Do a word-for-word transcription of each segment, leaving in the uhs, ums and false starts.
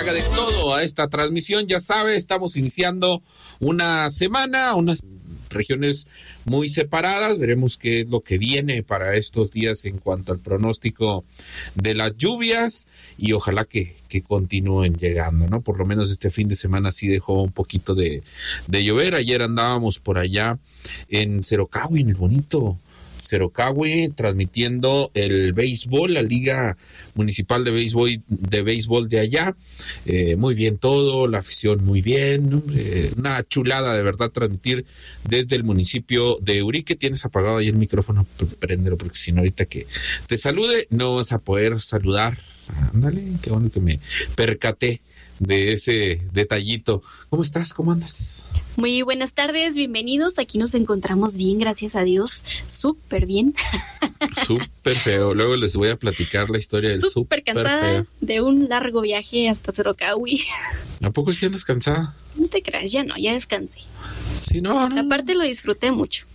haga de todo a esta transmisión. Ya sabe, estamos iniciando una semana, unas regiones muy separadas. Veremos qué es lo que viene para estos días en cuanto al pronóstico de las lluvias y ojalá que, que continúen llegando, ¿no? Por lo menos este fin de semana sí dejó un poquito de, de llover. Ayer andábamos por allá en Cerocahui, en el bonito Cerocahui, transmitiendo el béisbol, la Liga Municipal de Béisbol de, béisbol de allá. Eh, muy bien todo, la afición muy bien. Eh, una chulada de verdad transmitir desde el municipio de Urique. Tienes apagado ahí el micrófono, préndelo, porque si no ahorita que te salude no vas a poder saludar. Ándale, qué bueno que me percaté de ese detallito. ¿Cómo estás? ¿Cómo andas? Muy buenas tardes, bienvenidos. Aquí nos encontramos bien, gracias a Dios. Súper bien. Súper feo. Luego les voy a platicar la historia del súper Súper cansada feo. De un largo viaje hasta Cerocahui. ¿A poco sí andas cansada? No te creas, ya no, ya descansé. Sí, no, no. Aparte lo disfruté mucho.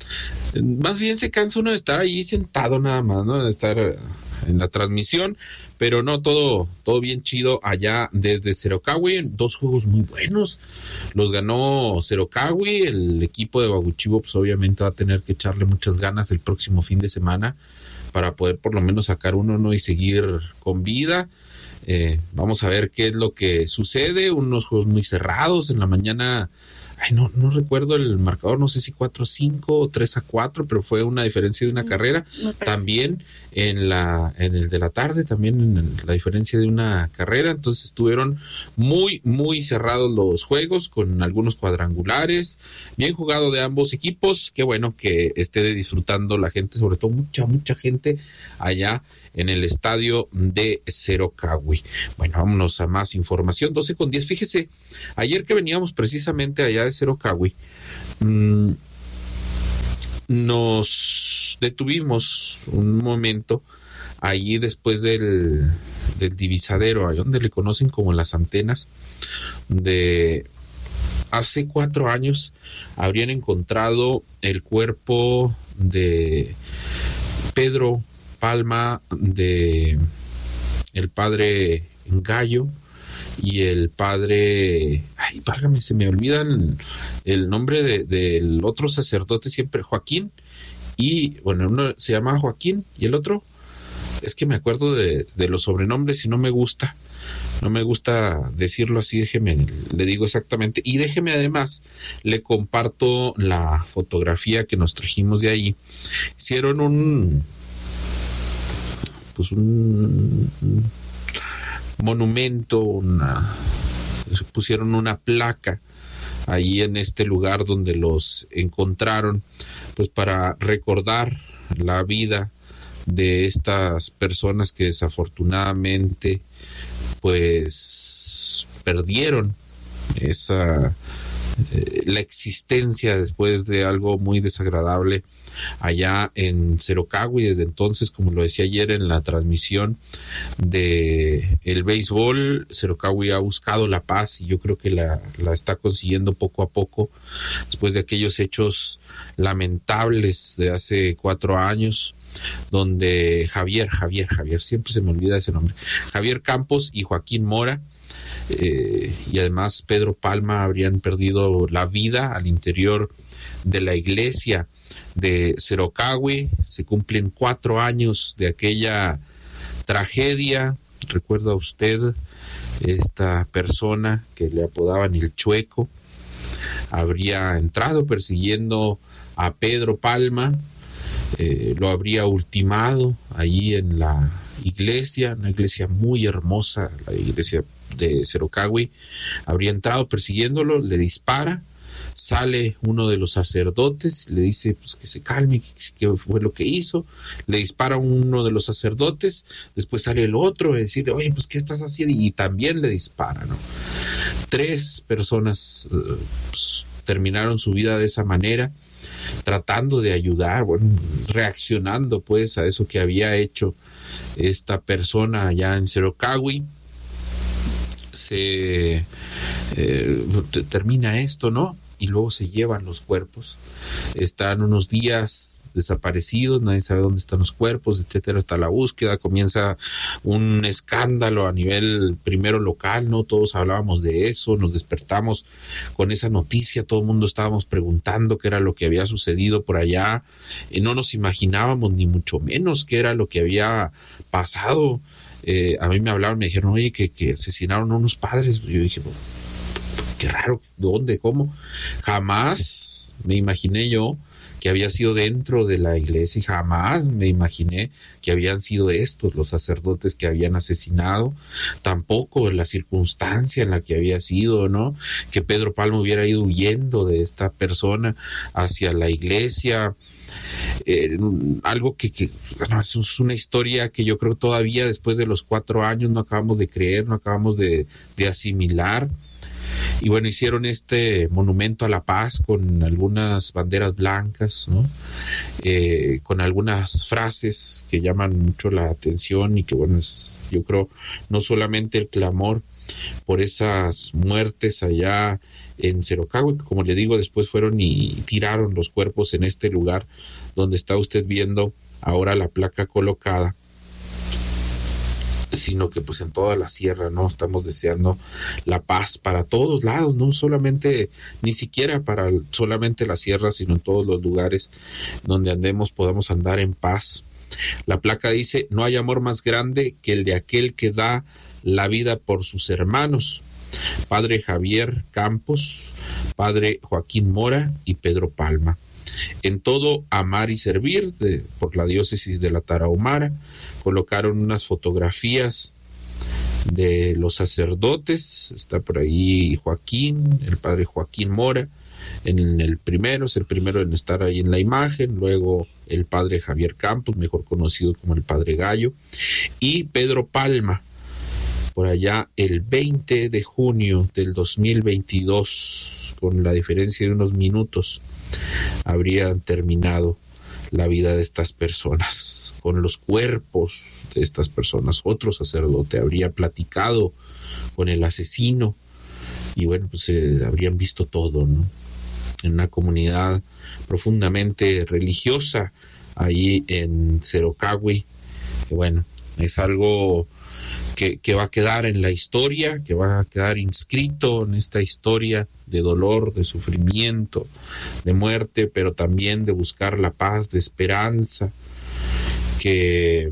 Más bien se cansa uno de estar ahí sentado nada más, ¿no? De estar en la transmisión, pero no, todo, todo bien chido allá desde Cerocahui. Dos juegos muy buenos. Los ganó Cerocahui. El equipo de Baguchivo, pues obviamente va a tener que echarle muchas ganas el próximo fin de semana para poder por lo menos sacar uno, ¿no? Y seguir con vida. Eh, vamos a ver qué es lo que sucede. Unos juegos muy cerrados. En la mañana, ay, no, no recuerdo el marcador, no sé si cuatro a cinco o tres a cuatro, pero fue una diferencia de una carrera. También en la en el de la tarde, también en el, la diferencia de una carrera. Entonces estuvieron muy, muy cerrados los juegos, con algunos cuadrangulares. Bien jugado de ambos equipos. Qué bueno que esté disfrutando la gente, sobre todo mucha, mucha gente allá en el estadio de Cerocahui. Bueno, vámonos a más información. doce con diez. Fíjese, ayer que veníamos precisamente allá de Cerocahui, mmm, nos detuvimos un momento allí después del, del divisadero, ahí donde le conocen como las antenas, de hace cuatro años habrían encontrado el cuerpo de Pedro Palma, de el padre Gallo y el padre, ay, válgame, se me olvidan el nombre de, del otro sacerdote siempre, Joaquín, y bueno, uno se llama Joaquín y el otro, es que me acuerdo de, de los sobrenombres y no me gusta, no me gusta decirlo así, déjeme, le digo exactamente, y déjeme además, le comparto la fotografía que nos trajimos de ahí. Hicieron un pues un, un monumento, una, pusieron una placa ahí en este lugar donde los encontraron, pues para recordar la vida de estas personas que desafortunadamente pues perdieron esa eh, la existencia después de algo muy desagradable allá en Cerocahui. Desde entonces, como lo decía ayer en la transmisión de el béisbol, Cerocahui ha buscado la paz y yo creo que la, la está consiguiendo poco a poco después de aquellos hechos lamentables de hace cuatro años donde Javier, Javier, Javier, siempre se me olvida ese nombre, Javier Campos y Joaquín Mora, eh, y además Pedro Palma habrían perdido la vida al interior de la iglesia de Cerocahui. Se cumplen cuatro años de aquella tragedia. ¿Recuerda usted esta persona que le apodaban el Chueco? Habría entrado persiguiendo a Pedro Palma, eh, lo habría ultimado allí en la iglesia, una iglesia muy hermosa, la iglesia de Cerocahui. Habría entrado persiguiéndolo, le dispara. Sale uno de los sacerdotes, le dice pues que se calme, que fue lo que hizo, le dispara uno de los sacerdotes, después sale el otro a decirle, oye, pues ¿qué estás haciendo? Y también le dispara, ¿no? Tres personas uh, pues, terminaron su vida de esa manera, tratando de ayudar, bueno, reaccionando pues a eso que había hecho esta persona allá en Cerocahui. Se eh, termina esto, ¿no? y luego se llevan los cuerpos. Están unos días desaparecidos, nadie sabe dónde están los cuerpos, etcétera, hasta la búsqueda. Comienza un escándalo a nivel primero local, ¿no? Todos hablábamos de eso, nos despertamos con esa noticia, todo el mundo estábamos preguntando qué era lo que había sucedido por allá, y no nos imaginábamos ni mucho menos qué era lo que había pasado. Eh, a mí me hablaron, me dijeron, oye, que, que asesinaron a unos padres. Yo dije, qué raro, ¿dónde? ¿Cómo? Jamás me imaginé yo que había sido dentro de la iglesia y jamás me imaginé que habían sido estos los sacerdotes que habían asesinado, tampoco la circunstancia en la que había sido, ¿no? Que Pedro Palma hubiera ido huyendo de esta persona hacia la iglesia. Eh, algo que, que bueno, es una historia que yo creo todavía después de los cuatro años no acabamos de creer, no acabamos de, de asimilar. Y bueno, hicieron este monumento a la paz con algunas banderas blancas, ¿no? Eh, con algunas frases que llaman mucho la atención y que bueno, es, yo creo, no solamente el clamor por esas muertes allá en Cerocagui, que como le digo, después fueron y tiraron los cuerpos en este lugar donde está usted viendo ahora la placa colocada, sino que pues en toda la sierra, ¿no? Estamos deseando la paz para todos lados, no solamente, ni siquiera para solamente la sierra, sino en todos los lugares donde andemos podamos andar en paz. La placa dice, no hay amor más grande que el de aquel que da la vida por sus hermanos. Padre Javier Campos, Padre Joaquín Mora y Pedro Palma. En todo amar y servir, de, por la diócesis de la Tarahumara. Colocaron unas fotografías de los sacerdotes, está por ahí Joaquín, el padre Joaquín Mora, en el primero, es el primero en estar ahí en la imagen, luego el padre Javier Campos, mejor conocido como el padre Gallo, y Pedro Palma, por allá el veinte de junio del dos mil veintidós, con la diferencia de unos minutos, habrían terminado la vida de estas personas, con los cuerpos de estas personas. Otro sacerdote habría platicado con el asesino y bueno, pues eh, habrían visto todo, ¿no? En una comunidad profundamente religiosa ahí en Cerocagui, que bueno, es algo que, que va a quedar en la historia, que va a quedar inscrito en esta historia de dolor, de sufrimiento, de muerte, pero también de buscar la paz, de esperanza, que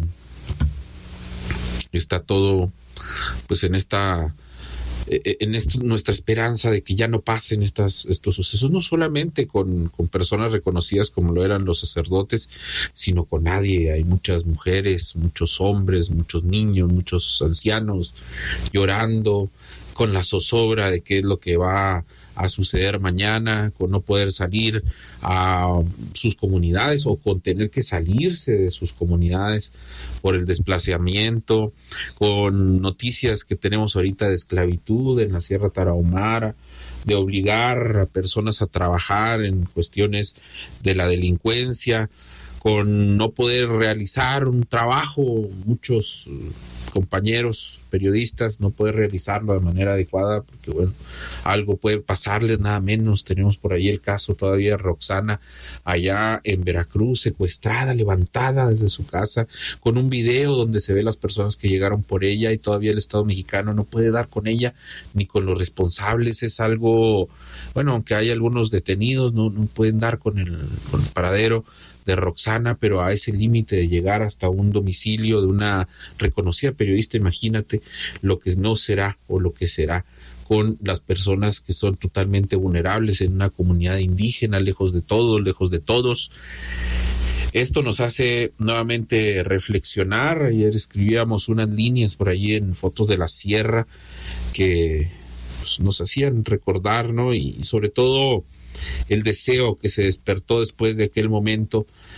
está todo pues en esta en esto, nuestra esperanza de que ya no pasen estas, estos sucesos, no solamente con, con personas reconocidas como lo eran los sacerdotes, sino con nadie. Hay muchas mujeres, muchos hombres, muchos niños, muchos ancianos llorando con la zozobra de qué es lo que va a suceder mañana, con no poder salir a sus comunidades o con tener que salirse de sus comunidades por el desplazamiento, con noticias que tenemos ahorita de esclavitud en la Sierra Tarahumara, de obligar a personas a trabajar en cuestiones de la delincuencia, con no poder realizar un trabajo, muchos compañeros periodistas no pueden realizarlo de manera adecuada porque bueno, algo puede pasarles, nada menos. Tenemos por ahí el caso todavía de Roxana allá en Veracruz, secuestrada, levantada desde su casa, con un video donde se ve las personas que llegaron por ella y todavía el Estado mexicano no puede dar con ella ni con los responsables. Es algo, bueno, aunque hay algunos detenidos, no, no pueden dar con el, con el paradero de Roxana, pero a ese límite de llegar hasta un domicilio de una reconocida periodista, imagínate lo que no será o lo que será con las personas que son totalmente vulnerables en una comunidad indígena, lejos de todo, lejos de todos. Esto nos hace nuevamente reflexionar. Ayer escribíamos unas líneas por allí en Fotos de la Sierra que pues, nos hacían recordar, ¿no? Y sobre todo el deseo que se despertó después de aquel momento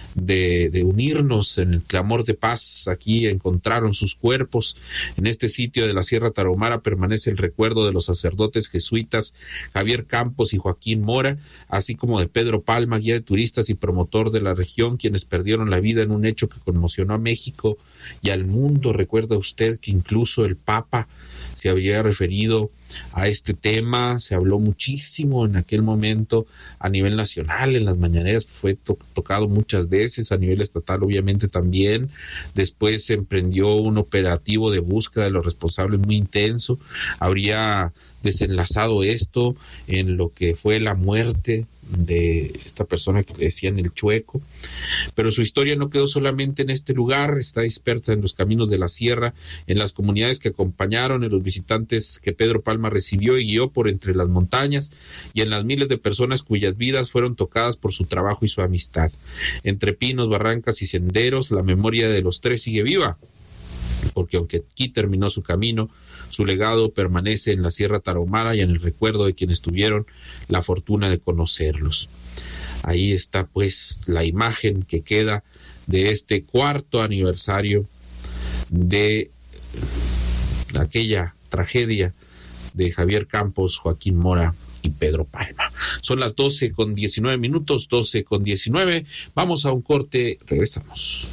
de, de unirnos en el clamor de paz. Aquí encontraron sus cuerpos. En este sitio de la Sierra Tarahumara permanece el recuerdo de los sacerdotes jesuitas Javier Campos y Joaquín Mora, así como de Pedro Palma, guía de turistas y promotor de la región, quienes perdieron la vida en un hecho que conmocionó a México y al mundo. Recuerda usted que incluso el Papa se había referido a este tema, se habló muchísimo en aquel momento a nivel nacional, en las mañaneras fue to- tocado muchas veces, a nivel estatal obviamente también. Después se emprendió un operativo de búsqueda de los responsables muy intenso, habría desenlazado esto en lo que fue la muerte de esta persona que le decían el Chueco, pero su historia no quedó solamente en este lugar, está dispersa en los caminos de la sierra, en las comunidades que acompañaron, en los visitantes que Pedro Palma recibió y guió por entre las montañas, y en las miles de personas cuyas vidas fueron tocadas por su trabajo y su amistad. Entre pinos, barrancas y senderos, la memoria de los tres sigue viva, porque aunque aquí terminó su camino, su legado permanece en la Sierra Tarahumara y en el recuerdo de quienes tuvieron la fortuna de conocerlos. Ahí está pues la imagen que queda de este cuarto aniversario de aquella tragedia de Javier Campos, Joaquín Mora y Pedro Palma. Son las doce con diecinueve minutos, doce con diecinueve. Vamos a un corte, regresamos.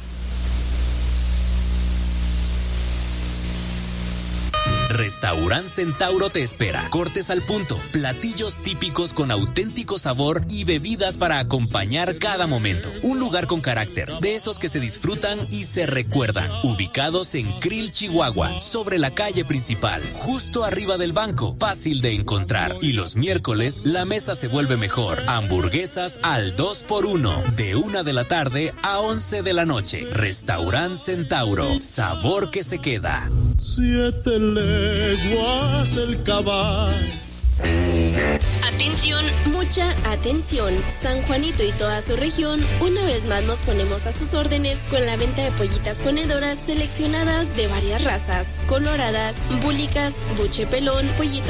Restaurant Centauro te espera. Cortes al punto, platillos típicos con auténtico sabor y bebidas para acompañar cada momento. Un lugar con carácter, de esos que se disfrutan y se recuerdan. Ubicados en Krill, Chihuahua, sobre la calle principal, justo arriba del banco, fácil de encontrar. Y los miércoles la mesa se vuelve mejor. Hamburguesas al dos por uno, de una de la tarde a once de la noche. Restaurant Centauro, sabor que se queda. Siete leguas el caballo. Atención, mucha atención. San Juanito y toda su región, una vez más nos ponemos a sus órdenes con la venta de pollitas ponedoras seleccionadas de varias razas, coloradas, búlicas, buche pelón, pollitas